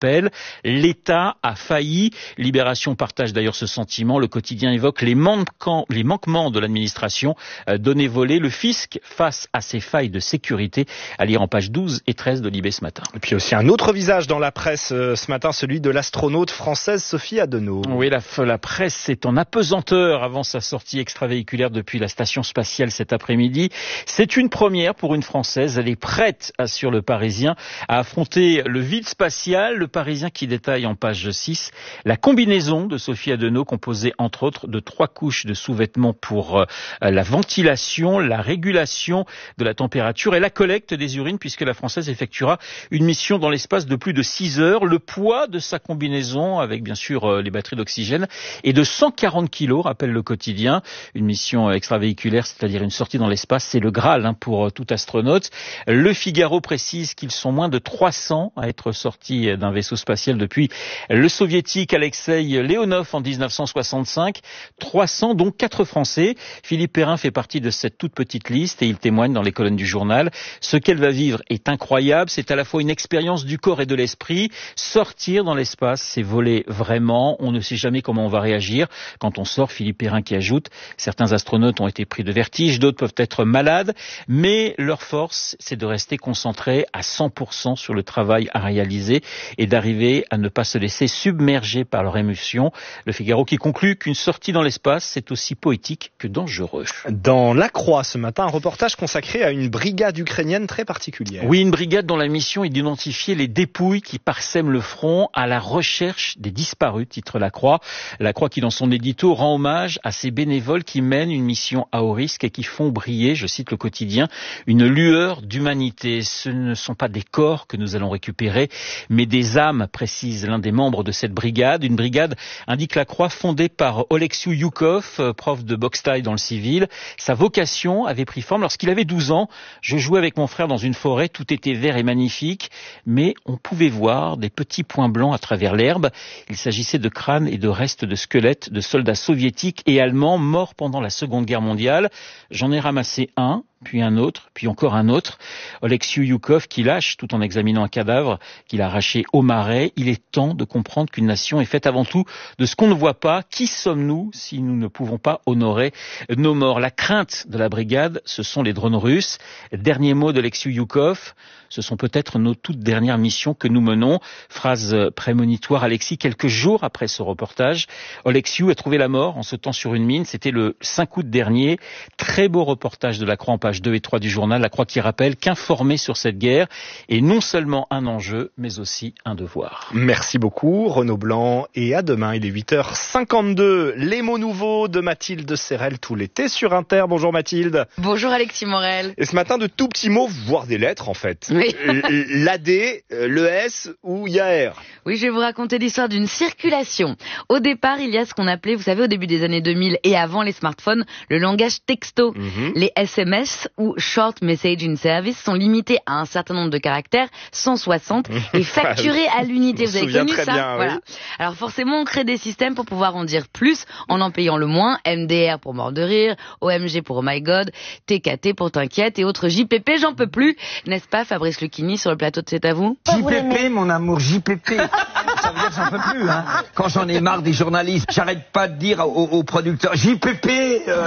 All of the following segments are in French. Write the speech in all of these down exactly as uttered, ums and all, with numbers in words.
appel. L'État a failli. Libération partage d'ailleurs ce sentiment. Le quotidien évoque les manquements, les manquements de l'administration. Euh, données volées, le fisc face à ses failles de sécurité. À lire en page douze et treize de Libé ce matin. Et puis aussi un autre visage dans la presse euh, ce matin, celui de l'astronaute française Sophie Adenau. Oui, la, la presse est en apesanteur avant sa sortie extravéhiculaire depuis la station spatiale cet après-midi. C'est une première pour une Française. Elle est prête, assure le Parisien, à affronter le vide spatial. Le Parisien qui détaille en page six la combinaison de Sophie Adenau, composée entre autres de trois couches de sous-vêtements pour euh, la ventilation, la régulation de la température et la collecte des urines, puisque la Française effectuera une mission dans l'espace de plus de six heures. Le poids de sa combinaison, avec bien sûr euh, les batteries d'oxygène, est de cent quarante kilos, rappelle le quotidien. Une mission extravéhiculaire, c'est-à-dire une sortie dans l'espace, c'est le Graal hein, pour euh, tout astronaute. Le Figaro précise qu'ils sont moins de trois cents à être sortis d'un vaisseau spatial depuis le soviétique Alexeï Leonov en dix-neuf cent soixante-cinq. trois cents, dont quatre Français. Philippe Perrin fait partie de cette toute petite liste et il témoigne dans les colonnes du journal. Ce qu'elle va vivre est incroyable. C'est à la fois une expérience du corps et de l'esprit. Sortir dans l'espace, c'est voler vraiment. On ne sait jamais comment on va réagir quand on sort. Philippe Perrin qui ajoute, certains astronautes ont été pris de vertige, d'autres peuvent être malades, mais leur force, c'est de rester concentrés à cent pour cent sur le travail à réaliser et d'arriver à ne pas se laisser submerger par leur émotion. Le Figaro qui conclut qu'une sortie dans l'espace, c'est aussi poétique que dangereux. Dans La Croix ce matin, un reportage consacré à une brigade ukrainienne très particulière. Oui, une brigade dont la mission est d'identifier les dépouilles qui parsèment le front à la recherche des disparus, titre La Croix. La Croix qui, dans son édito, rend hommage à ces bénévoles qui mènent une mission à haut risque et qui font briller, je cite le quotidien, une lueur d'humanité. Ce ne sont pas des corps que nous allons récupérer, mais des âmes, précise l'un des membres de cette brigade. Une brigade, indique La Croix, fondée par Oleksiy Youkov, prof de boxe thaï dans le civil. Sa vocation avait pris forme lorsqu'il avait douze ans. Je jouais avec mon frère dans une forêt, tout était vert et magnifique, mais on pouvait voir des petits points blancs à travers l'herbe. Il s'agissait de crânes et de restes de squelettes de soldats soviétiques et allemands morts pendant la Seconde Guerre mondiale. J'en ai ramassé un, puis un autre, puis encore un autre. Oleksiy Youkov qui lâche tout en examinant un cadavre qu'il a arraché au marais. Il est temps de comprendre qu'une nation est faite avant tout de ce qu'on ne voit pas. Qui sommes-nous si nous ne pouvons pas honorer nos morts? La crainte de la brigade, ce sont les drones russes. Dernier mot d'Oleksiy Youkov, ce sont peut-être nos toutes dernières missions que nous menons. Phrase prémonitoire, Alexis, quelques jours après ce reportage. Oleksiy a trouvé la mort en sautant sur une mine. C'était le cinq août dernier. Très beau reportage de La Croix en page deux et trois du journal. La Croix qui rappelle qu'informer sur cette guerre est non seulement un enjeu, mais aussi un devoir. Merci beaucoup, Renaud Blanc. Et à demain, il est huit heures cinquante-deux. Les mots nouveaux de Mathilde Serrel tout l'été sur Inter. Bonjour Mathilde. Bonjour Alexis Morel. Et ce matin, de tout petits mots, voire des lettres en fait. Oui. L'A D, le S ou Yaher. Oui, je vais vous raconter l'histoire d'une circulation. Au départ, il y a ce qu'on appelait, vous savez, au début des années deux mille et avant les smartphones, le langage texto. Mm-hmm. Les S M S ou Short Messaging Service sont limités à un certain nombre de caractères, cent soixante, et facturés à l'unité. Vous avez connu ça? Bien, voilà. Oui. Alors forcément, on crée des systèmes pour pouvoir en dire plus en en payant le moins. M D R pour mort de rire, O M G pour Oh my God, T K T pour t'inquiète et autres J P P, j'en peux plus. N'est-ce pas Fabrice Lucchini sur le plateau de C'est à vous? J P P, mon amour, J P P. Ça veut dire que j'en peux plus, hein. Quand j'en ai marre des journalistes, j'arrête pas de dire aux, aux producteurs J P P, euh,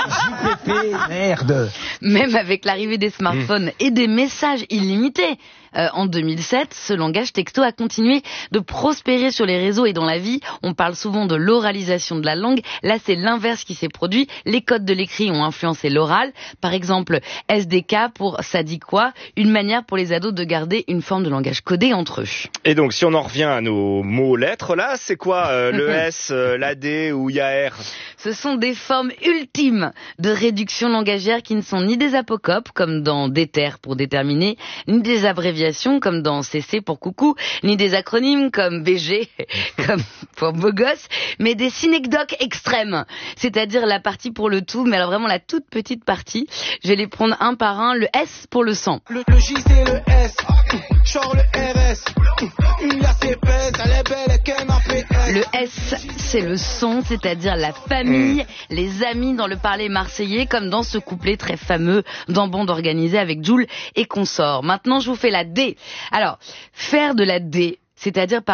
J P P, merde. Même avec l'arrivée des smartphones mmh. et des messages illimités. Euh, en deux mille sept, ce langage texto a continué de prospérer sur les réseaux et dans la vie. On parle souvent de l'oralisation de la langue. Là, c'est l'inverse qui s'est produit. Les codes de l'écrit ont influencé l'oral. Par exemple, S D K pour ça dit quoi? Une manière pour les ados de garder une forme de langage codé entre eux. Et donc, si on en revient à nos mots lettres, là, c'est quoi euh, le S, euh, l'A D ou Yaher? Ce sont des formes ultimes de réduction langagière qui ne sont ni des apocopes, comme dans déter pour déterminer, ni des abréviations comme dans C C pour coucou, ni des acronymes comme B G comme pour beau gosse, mais des synecdoques extrêmes, c'est-à-dire la partie pour le tout, mais alors vraiment la toute petite partie. Je vais les prendre un par un. Le S pour le sang. Le, le J c'est le S, genre le R S, une glace épaisse, elle est belle et qu'elle m'a fait S. Le S, c'est le son, c'est-à-dire la famille, mmh. les amis dans le parler marseillais, comme dans ce couplet très fameux dans Bande organisée avec Jul et consorts. Maintenant, je vous fais la D. Alors, faire de la D, c'est-à-dire par